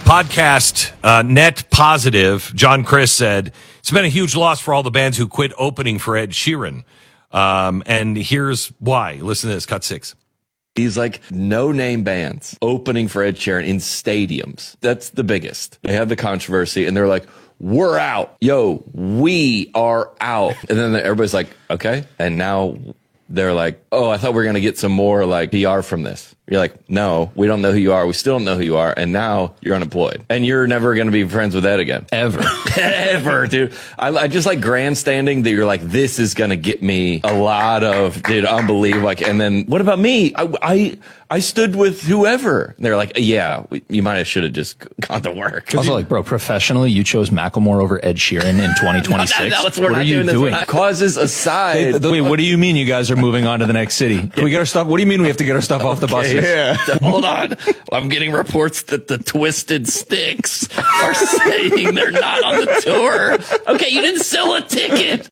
Podcast Net Positive, John Chris said, it's been a huge loss for all the bands who quit opening for Ed Sheeran. And here's why. Listen to this, cut 6. These like no-name bands opening for Ed Sheeran in stadiums. That's the biggest. They have the controversy and they're like, we're out. Yo, we are out. And then everybody's like, okay. And now they're like, oh, I thought we were going to get some more like PR from this. You're like, no, we don't know who you are. We still don't know who you are. And now you're unemployed. And you're never going to be friends with Ed again. Ever. Ever, dude. I just like grandstanding that you're like, this is going to get me a lot of, dude, unbelievable. Like, and then what about me? I stood with whoever. And they're like, yeah, you might have should have just gone to work. Also, like, bro, professionally, you chose Macklemore over Ed Sheeran in 2026. What are you doing? Causes aside. Wait, what do you mean you guys are moving on to the next city? Can we get our stuff? What do you mean we have to get our stuff off the buses? Yeah. Hold on. I'm getting reports that the Twisted Sticks are saying they're not on the tour. Okay, you didn't sell a ticket.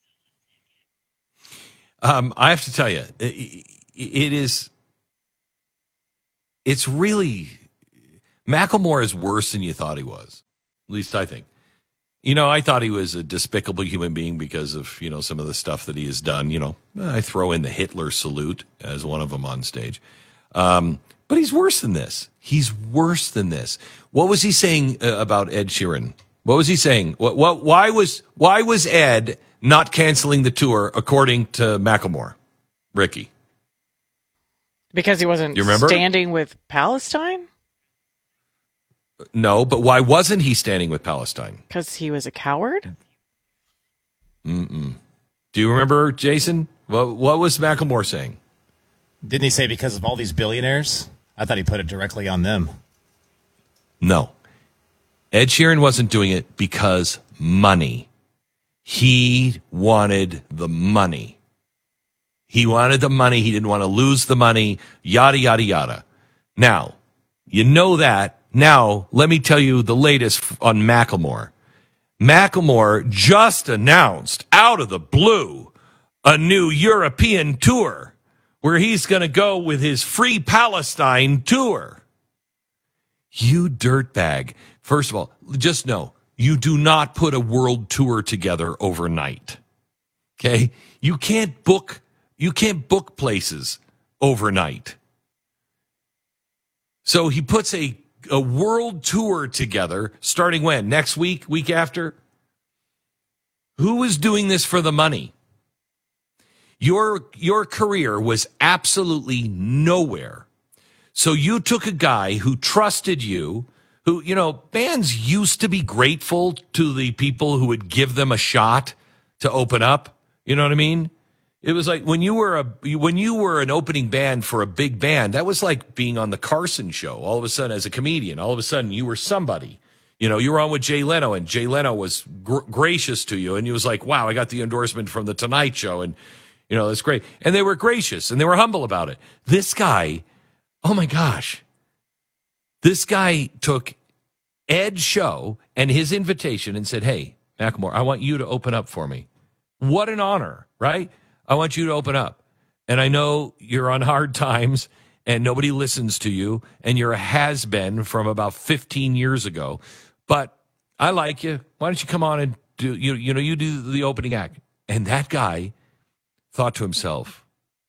I have to tell you, it's really, Macklemore is worse than you thought he was. At least I think. You know, I thought he was a despicable human being because of, some of the stuff that he has done. I throw in the Hitler salute as one of them on stage. But he's worse than this. He's worse than this. What was he saying about Ed Sheeran? What was he saying? Why was Ed not canceling the tour according to Macklemore? Ricky. Because he wasn't standing with Palestine? No, but why wasn't he standing with Palestine? Because he was a coward? Do you remember, Jason? What was Macklemore saying? Didn't he say because of all these billionaires? I thought he put it directly on them. No. Ed Sheeran wasn't doing it because money. He wanted the money. He wanted the money. He didn't want to lose the money, yada, yada, yada. Now, you know that. Now, let me tell you the latest on Macklemore. Macklemore just announced out of the blue a new European tour where he's going to go with his Free Palestine tour. You dirtbag. First of all, just know, you do not put a world tour together overnight. Okay? You can't book places overnight. So he puts a world tour together starting when? Next week? Week after? Who is doing this for the money? Your career was absolutely nowhere. So you took a guy who trusted you, who, bands used to be grateful to the people who would give them a shot to open up. You know what I mean? It was like when you were an opening band for a big band, that was like being on the Carson show. All of a sudden, as a comedian, all of a sudden you were somebody. You were on with Jay Leno, and Jay Leno was gracious to you, and he was like, "Wow, I got the endorsement from the Tonight Show," and that's great. And they were gracious and they were humble about it. This guy, oh my gosh, this guy took Ed's show and his invitation and said, "Hey, Macklemore, I want you to open up for me." What an honor, right? I want you to open up. And I know you're on hard times and nobody listens to you and you're a has-been from about 15 years ago, but I like you. Why don't you come on and do, you do the opening act. And that guy thought to himself,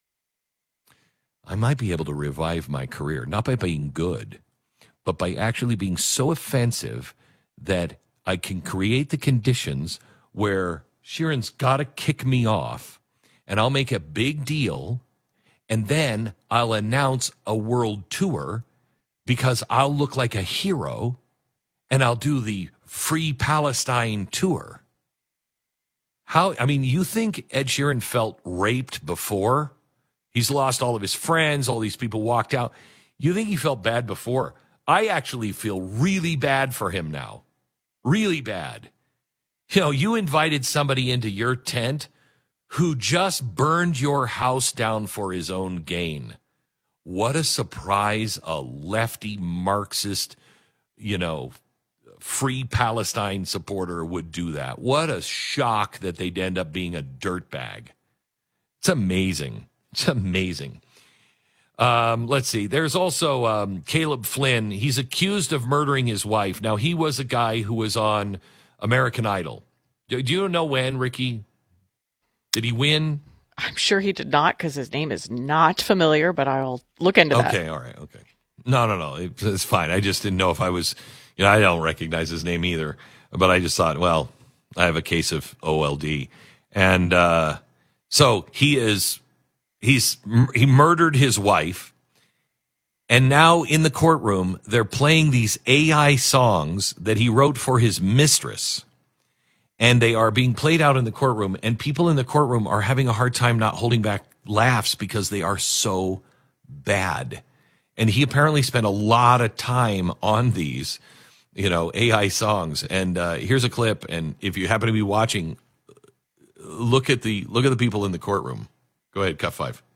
I might be able to revive my career, not by being good, but by actually being so offensive that I can create the conditions where Sheeran's got to kick me off, and I'll make a big deal, and then I'll announce a world tour because I'll look like a hero, and I'll do the Free Palestine tour. You think Ed Sheeran felt raped before? He's lost all of his friends, all these people walked out. You think he felt bad before? I actually feel really bad for him now. Really bad. You invited somebody into your tent who just burned your house down for his own gain. What a surprise a lefty Marxist, Free Palestine supporter would do that. What a shock that they'd end up being a dirtbag. It's amazing. It's amazing. Let's see. There's also Caleb Flynn. He's accused of murdering his wife. Now, he was a guy who was on American Idol. Do you know when, Ricky? Did he win? I'm sure he did not because his name is not familiar, but I'll look into that. Okay, all right, okay. No. It's fine. I just didn't know if I was, I don't recognize his name either. But I just thought, well, I have a case of OLD. And so he murdered his wife. And now in the courtroom, they're playing these AI songs that he wrote for his mistress. And they are being played out in the courtroom. And people in the courtroom are having a hard time not holding back laughs because they are so bad. And he apparently spent a lot of time on these, AI songs. And here's a clip. And if you happen to be watching, look at the people in the courtroom. Go ahead, cut 5.